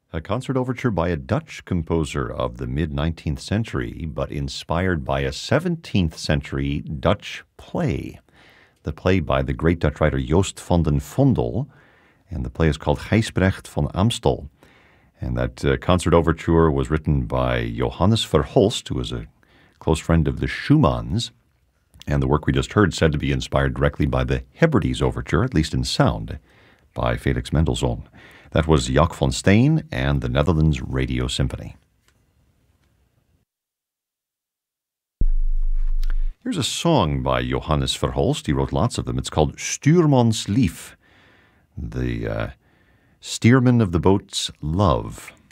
A concert overture by a Dutch composer of the mid-19th century, but inspired by a 17th century Dutch play. The play by the great Dutch writer Joost van den Vondel, and the play is called Gijsbrecht van Amstel. And that concert overture was written by Johannes Verhulst, who was a close friend of the Schumanns. And the work we just heard said to be inspired directly by the Hebrides Overture, at least in sound, by Felix Mendelssohn. That was Jaak van Steen and the Netherlands Radio Symphony. Here's a song by Johannes Verhulst. He wrote lots of them. It's called Stuurmanslief, the steerman of the boat's love.